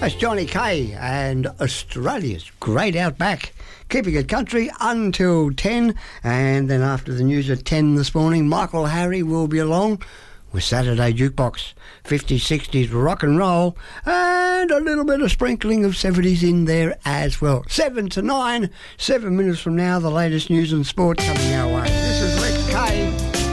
That's Johnny Kay and Australia's Great Outback. Keeping it country until 10, and then after the news at 10 this morning, Michael Harry will be along with Saturday Jukebox, 50s, 60s rock and roll, and a little bit of sprinkling of 70s in there as well. 7 to 9, 7 minutes from now, the latest news and sport coming our way. This is Lex Kay.